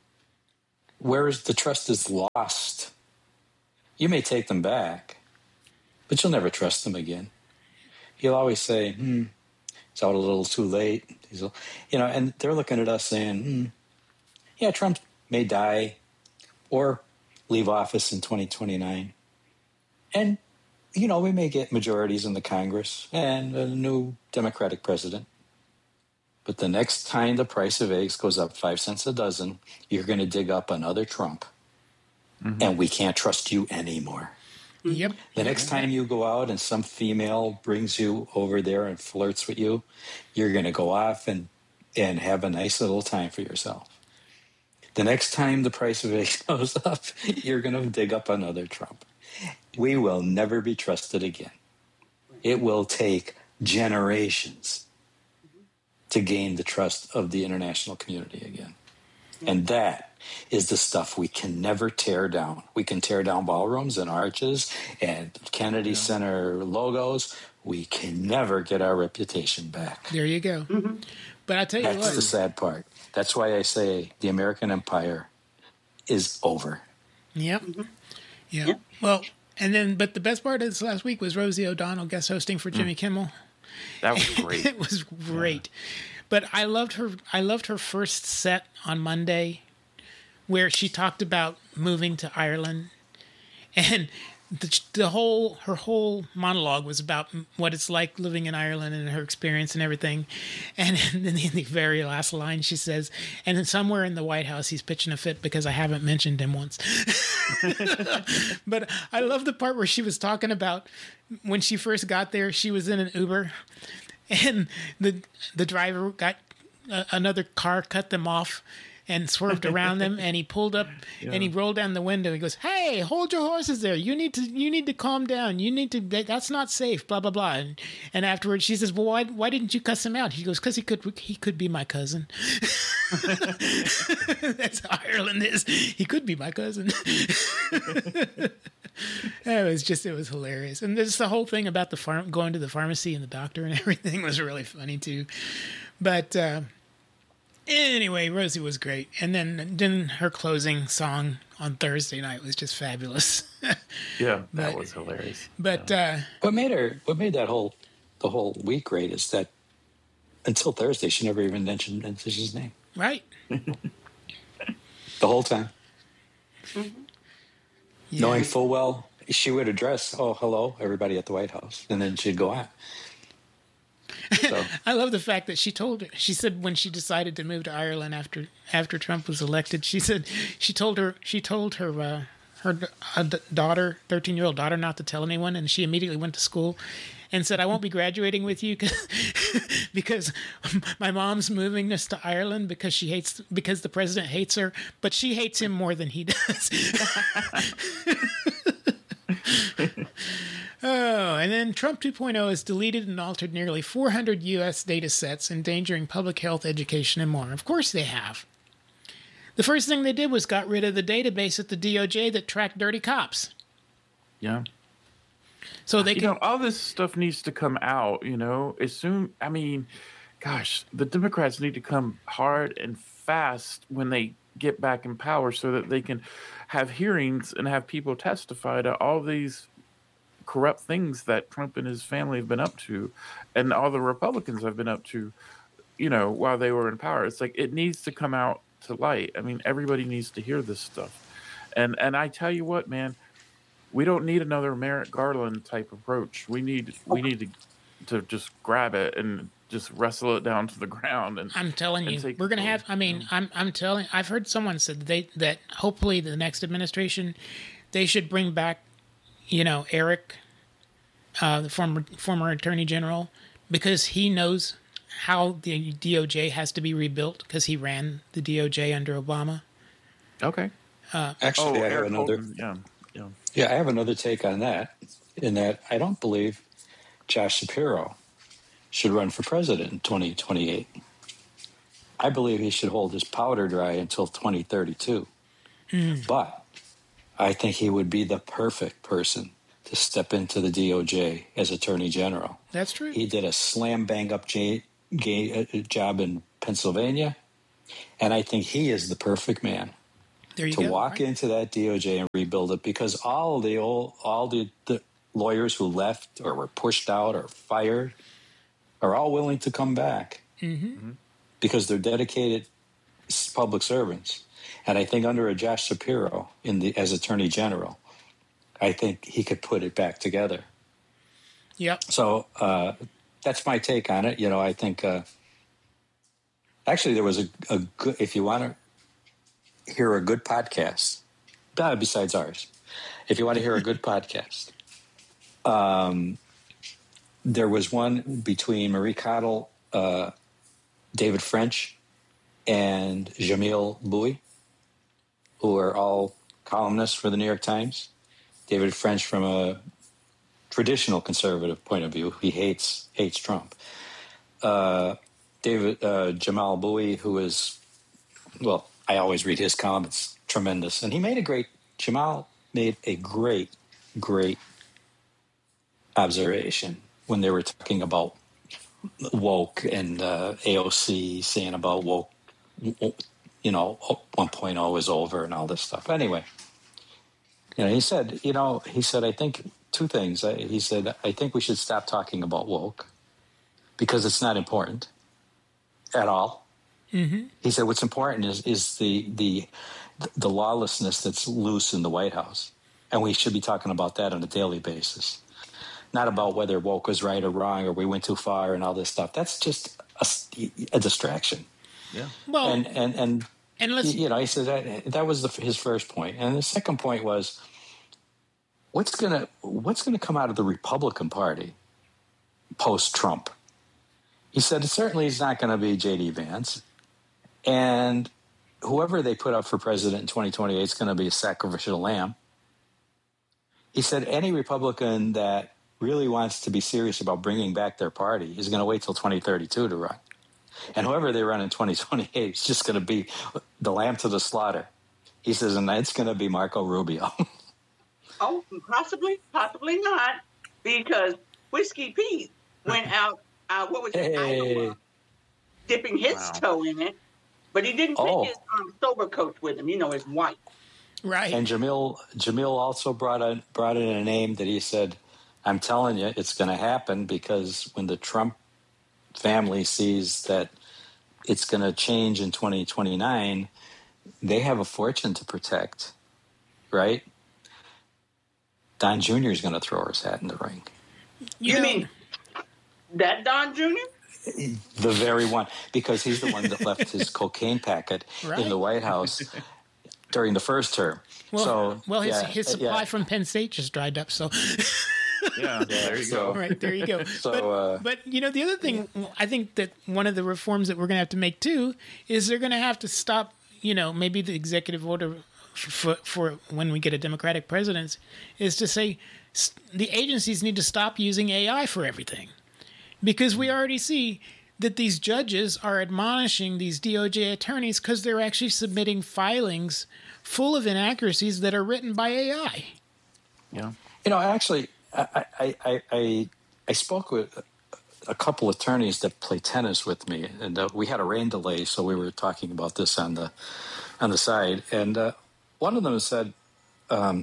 Whereas the trust is lost. You may take them back, but you'll never trust them again. You'll always say, hmm, it's out a little too late. He's, you know, and they're looking at us saying, hmm, yeah, Trump may die or leave office in twenty twenty-nine. And, you know, we may get majorities in the Congress and a new Democratic president. But the next time the price of eggs goes up five cents a dozen, you're going to dig up another Trump. Mm-hmm. And we can't trust you anymore. Yep. The next time you go out and some female brings you over there and flirts with you, you're going to go off and, and have a nice little time for yourself. The next time the price of eggs goes up, you're going to dig up another Trump. We will never be trusted again. It will take generations to gain the trust of the international community again. And that is the stuff we can never tear down. We can tear down ballrooms and arches and Kennedy yeah. Center logos. We can never get our reputation back. There you go. Mm-hmm. But I tell you That's what. That's the sad part. That's why I say the American empire is over. Yep. Mm-hmm. Yep. Yep. Well, and then, but the best part is last week was Rosie O'Donnell guest hosting for Jimmy mm. Kimmel. That was great. It was great. Yeah. But I loved her I loved her first set on Monday where she talked about moving to Ireland, and the, the whole her whole monologue was about what it's like living in Ireland and her experience and everything. And then in the very last line she says, and then somewhere in the White House he's pitching a fit because I haven't mentioned him once. But I love the part where she was talking about when she first got there, she was in an Uber and the the driver got uh, another car cut them off and swerved around them, and he pulled up yeah. and he rolled down the window. He goes, "Hey, hold your horses there. You need to you need to calm down. You need to that's not safe, blah blah blah." And, and afterwards she says, "Well, why why didn't you cuss him out?" He goes, "Cuz he could he could be my cousin." That's how Ireland is. He could be my cousin. It was just, it was hilarious. And there's the whole thing about the farm, going to the pharmacy and the doctor and everything was really funny too. But uh, anyway, Rosie was great. And then, then her closing song on Thursday night was just fabulous. Yeah, that but, was hilarious. But yeah. uh, what made her, what made that whole, the whole week great is that until Thursday, she never even mentioned his name. Right. The whole time. Mm-hmm. Yeah. Knowing full well she would address, "Oh, hello, everybody at the White House," and then she'd go on. So. I love the fact that she told her, she said when she decided to move to Ireland after after Trump was elected, she said she told her she told her uh, her uh, daughter, thirteen year old daughter, not to tell anyone, and she immediately went to school and said, "I won't be graduating with you because my mom's moving us to Ireland because she hates because the president hates her, but she hates him more than he does." Oh, and then Trump two point oh has deleted and altered nearly four hundred U S data sets, endangering public health, education, and more. Of course they have. The first thing they did was got rid of the database at the D O J that tracked dirty cops. Yeah. So they you can, know, all this stuff needs to come out, you know, as soon, I mean, gosh, the Democrats need to come hard and fast when they get back in power so that they can have hearings and have people testify to all these corrupt things that Trump and his family have been up to and all the Republicans have been up to, you know, while they were in power. It's like, it needs to come out to light. I mean, everybody needs to hear this stuff. And, and I tell you what, man, we don't need another Merrick Garland type approach. We need we need to to just grab it and just wrestle it down to the ground. And I'm telling you, we're going to have. I mean, I'm I'm telling. I've heard someone said that they that hopefully the next administration, they should bring back, you know, Eric, uh, the former former Attorney General, because he knows how the D O J has to be rebuilt because he ran the D O J under Obama. Okay. Uh, Actually, oh, I have Eric another. Holden, yeah. Yeah. Yeah, I have another take on that, in that I don't believe Josh Shapiro should run for president in twenty twenty-eight. I believe he should hold his powder dry until twenty thirty-two. Mm. But I think he would be the perfect person to step into the D O J as Attorney General. That's true. He did a slam bang up j- j- job in Pennsylvania, and I think he is the perfect man there you to go, walk right? into that D O J and rebuild it, because all the old, all the, the lawyers who left or were pushed out or fired are all willing to come back Mm-hmm. because they're dedicated public servants. And I think under a Josh Shapiro in the as Attorney General, I think he could put it back together. Yep. So uh, that's my take on it. You know, I think uh, actually there was a, a good, if you want to hear a good podcast, uh, besides ours, if you want to hear a good podcast, um, there was one between Marie Cottle, uh, David French, and Jamil Bowie, who are all columnists for the New York Times. David French from a traditional conservative point of view. He hates hates Trump. Uh, David uh, Jamal Bowie, who is, well, I always read his column. It's tremendous. And he made a great, Jamal made a great, great observation when they were talking about woke and uh, A O C saying about woke, you know, one point oh is over and all this stuff. Anyway, you know, he said, you know, he said, I think two things. He said, I think we should stop talking about woke because it's not important at all. Mm-hmm. He said, what's important is is the the the lawlessness that's loose in the White House, and we should be talking about that on a daily basis. Not about whether woke was right or wrong or we went too far and all this stuff. That's just a, a distraction. Yeah. Well, and and and, and let's, you know, he said that that was the, his first point, and the second point was what's gonna what's gonna come out of the Republican Party post Trump. He said it certainly is not going to be J D Vance, and whoever they put up for president in twenty twenty-eight is going to be a sacrificial lamb. He said any Republican that really wants to be serious about bringing back their party is going to wait till twenty thirty-two to run. And whoever they run in twenty twenty-eight is just going to be the lamb to the slaughter. He says, and that's going to be Marco Rubio. Oh, possibly, possibly not, because Whiskey Pete went out, uh, what was it, Hey. Iowa, dipping his Wow. toe in it, but he didn't take Oh. his um, sober coat with him, you know, his white. right. And Jamil Jamil also brought in, brought in a name that he said, I'm telling you, it's going to happen, because when the Trump family sees that it's going to change in twenty twenty-nine, they have a fortune to protect, right? Don Junior is going to throw his hat in the ring. You, know, mean that Don Junior? The very one, because he's the one that left his cocaine packet Right. in the White House during the first term. Well, so, well, his yeah, his uh, supply yeah. from Penn State just dried up. So, Yeah. There you so- go. right there you go. So, but, uh, but you know, the other thing I think that one of the reforms that we're going to have to make too is they're going to have to stop. You know, maybe the executive order for, for when we get a Democratic president is to say s- the agencies need to stop using A I for everything, because we already see that these judges are admonishing these D O J attorneys because they're actually submitting filings full of inaccuracies that are written by A I. Yeah. You know, actually, I, I, I, I, I spoke with a couple attorneys that play tennis with me, and uh, we had a rain delay, so we were talking about this on the on the side. And uh, one of them said um,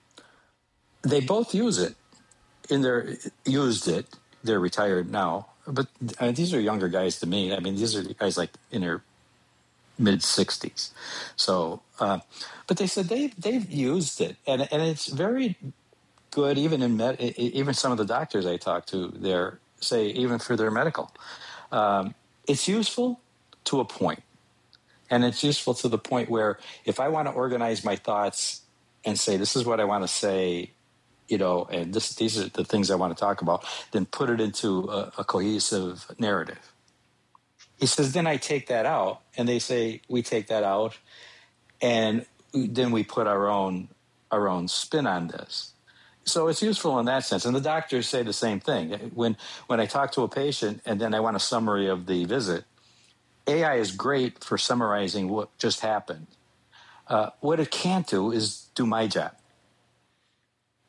they both use it in their used it. They're retired now, but uh, these are younger guys than me. I mean, these are guys like in their mid sixties. So, uh, but they said they they've used it, and and it's very good. Even in med, even some of the doctors I talked to there say even for their medical, um, it's useful to a point, and it's useful to the point where if I want to organize my thoughts and say this is what I want to say, you know, and this these are the things I want to talk about, then put it into a, a cohesive narrative. He says, then I take that out, and they say we take that out, and then we put our own our own spin on this. So it's useful in that sense. And the doctors say the same thing. When when I talk to a patient and then I want a summary of the visit, A I is great for summarizing what just happened. Uh, what it can't do is do my job.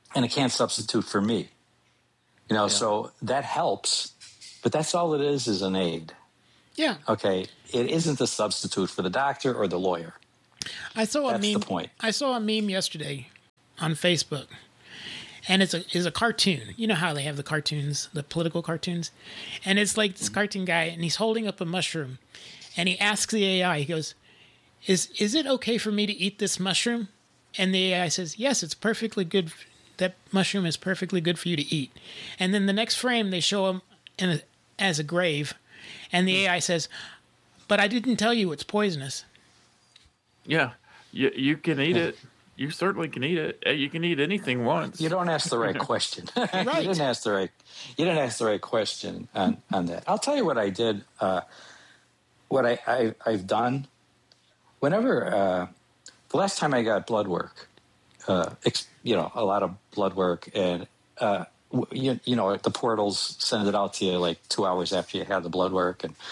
and it can't substitute for me. You know, Yeah. so that helps, but that's all it is, is an aid. Yeah. Okay, it isn't a substitute for the doctor or the lawyer. I saw a That's meme. the point. I saw a meme yesterday on Facebook, and it's a is a cartoon. You know how they have the cartoons, the political cartoons, and it's like this cartoon guy, and he's holding up a mushroom, and he asks the A I. He goes, "Is is it okay for me to eat this mushroom?" And the A I says, "Yes, it's perfectly good. That mushroom is perfectly good for you to eat." And then the next frame, they show him in a, as a grave, and the A I says, "But I didn't tell you it's poisonous." Yeah, you you can eat it. You certainly can eat it. Uh, You can eat anything once. You don't ask the right question. Right. You didn't ask the right. You didn't ask the right question on, on that. I'll tell you what I did. Uh, what I, I I've done. Whenever uh, the last time I got blood work, uh, ex, you know, a lot of blood work, and uh, you, you know, the portals send it out to you like two hours after you had the blood work, and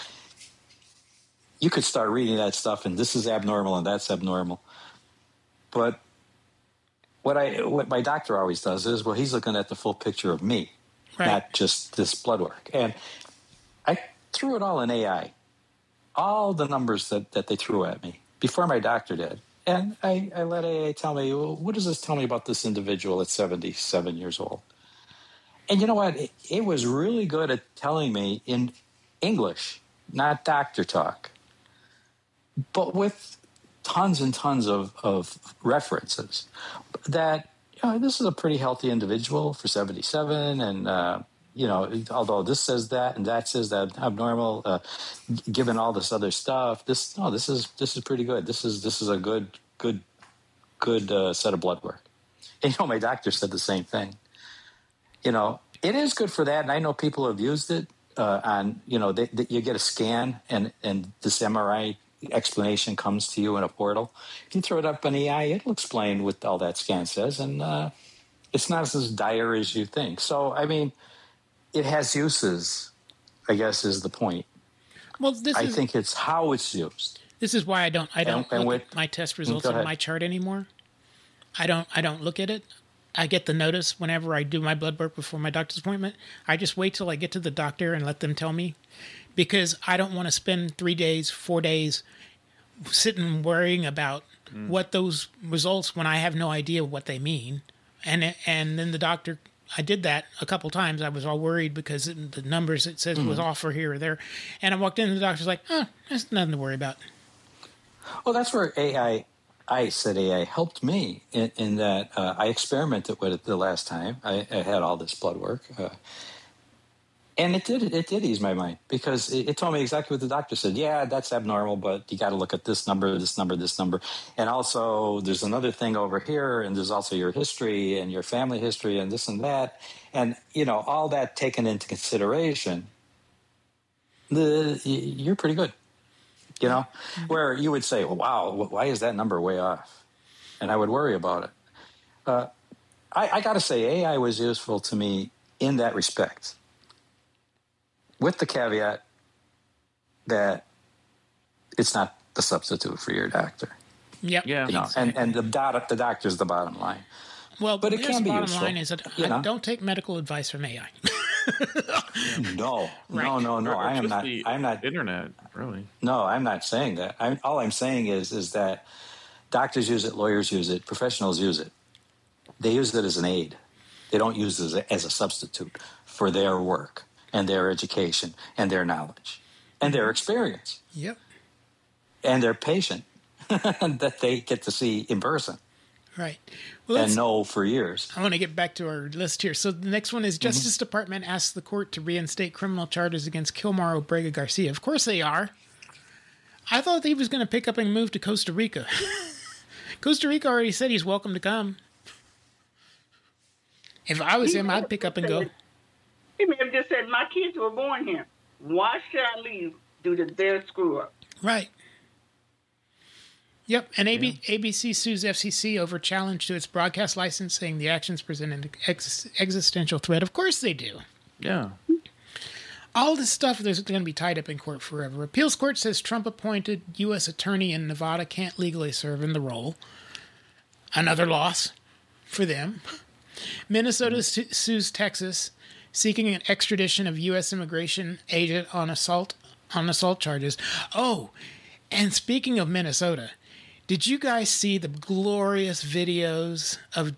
you could start reading that stuff, and this is abnormal and that's abnormal. But what I what my doctor always does is, well, he's looking at the full picture of me, Right. not just this blood work. And I threw it all in A I, all the numbers that, that they threw at me before my doctor did. And I, I let A I tell me, well, what does this tell me about this individual at seventy-seven years old? And you know what? It, it was really good at telling me in English, not doctor talk, but with tons and tons of, of references that, you know, this is a pretty healthy individual for seventy-seven. And, uh, you know, although this says that and that says that abnormal, uh, given all this other stuff, this, no, this is, this is pretty good. This is, this is a good, good, good uh, set of blood work. And, you know, my doctor said the same thing. You know, it is good for that. And I know people have used it uh, on, you know, they, they, you get a scan and, and this M R I explanation comes to you in a portal. If you throw it up on A I, it'll explain what all that scan says. And uh, it's not as dire as you think. So, I mean, it has uses, I guess, is the point. Well, this I is think it's how it's used. this is why I don't I don't And- and look with- at my test results Go on ahead. my chart anymore. I don't I don't look at it. I get the notice whenever I do my blood work before my doctor's appointment. I just wait till I get to the doctor and let them tell me, because I don't want to spend three days, four days sitting worrying about what those results when I have no idea what they mean. And and then the doctor, I did that a couple times. I was all worried because the numbers it says was off or here or there. And I walked in and the doctor's like, oh, that's nothing to worry about. Well, that's where A I, I said A I helped me in, in that uh, I experimented with it the last time. I, I had all this blood work. Uh, and it did it did ease my mind because it, it told me exactly what the doctor said. Yeah, that's abnormal, but you got to look at this number, this number, this number. And also there's another thing over here, and there's also your history and your family history and this and that. And, you know, all that taken into consideration, the you're pretty good. You know, where you would say, well, wow, why is that number way off? And I would worry about it. Uh, I, I got to say, A I was useful to me in that respect, with the caveat that it's not the substitute for your doctor. Yep. Yeah. You know, and, and the, dot, the doctor's the bottom line. Well, But it here's can the be bottom useful, line is that you I know? don't take medical advice from A I. No, Right. no, no, no. Or I am just not. the I'm not. internet, really. No, I'm not saying that. I'm, all I'm saying is is that doctors use it, lawyers use it, professionals use it. They use it as an aid. They don't use it as a, as a substitute for their work and their education and their knowledge and their experience Yep. and their patient that they get to see in person Right. Well, let's, and know for years. I want to get back to our list here. So the next one is Mm-hmm. Justice Department asks the court to reinstate criminal charges against Kilmar Obrega Garcia. Of course they are. I thought he was going to pick up and move to Costa Rica. Costa Rica already said he's welcome to come. If I was him, I'd pick up and go. He may have just said, my kids were born here. Why should I leave due to their screw up? Right. Yep, and A B- A B C sues F C C over challenge to its broadcast license, saying the actions present an ex- existential threat. Of course they do. Yeah. All this stuff is going to be tied up in court forever. Appeals court says Trump appointed U S attorney in Nevada can't legally serve in the role. Another loss for them. Minnesota mm-hmm. su- sues Texas, seeking an extradition of U S immigration agent on assault on assault charges. Oh, and speaking of Minnesota, did you guys see the glorious videos of